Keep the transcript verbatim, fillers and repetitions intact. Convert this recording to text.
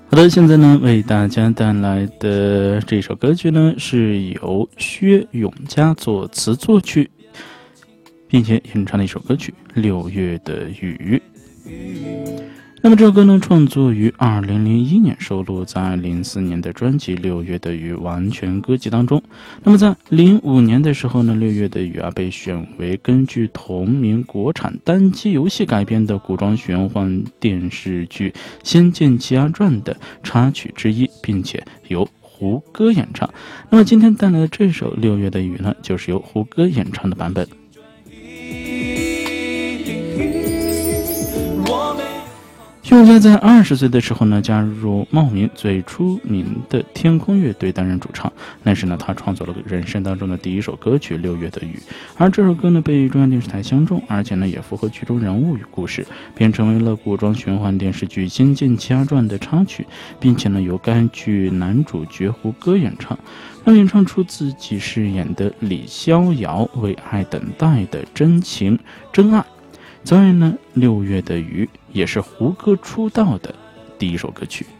好的，现在呢为大家带来的这首歌曲呢是由薛永嘉作词作曲并且演唱的一首歌曲《六月的雨》。那么这首歌呢创作于二零零一年，收录在零四年的专辑《六月的雨》完全歌集当中。那么在零五年的时候呢，《六月的雨》啊被选为根据同名国产单机游戏改编的古装玄幻电视剧《仙剑奇侠传》的插曲之一，并且由胡歌演唱。那么今天带来的这首《六月的雨》呢，就是由胡歌演唱的版本。薛永嘉在二十岁的时候呢，加入茂名最出名的天空乐队担任主唱。那时呢，他创作了人生当中的第一首歌曲《六月的雨》，而这首歌呢被中央电视台相中，而且呢也符合剧中人物与故事，便成为了古装玄幻电视剧《仙剑奇侠传》的插曲，并且呢由该剧男主角胡歌演唱。让演唱出自己饰演的李逍遥为爱等待的真情真爱。所以呢，《六月的雨》也是胡歌出道的第一首歌曲。